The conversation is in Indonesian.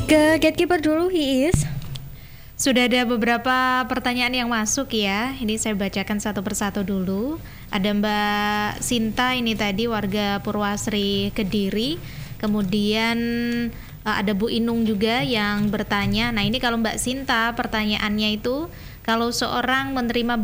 Ke gatekeeper dulu, he is. Sudah ada beberapa pertanyaan yang masuk ya. Ini saya bacakan satu persatu dulu. Ada Mbak Sinta ini tadi warga Purwasri Kediri. Kemudian ada Bu Inung juga yang bertanya. Nah ini kalau Mbak Sinta pertanyaannya itu, kalau seorang menerima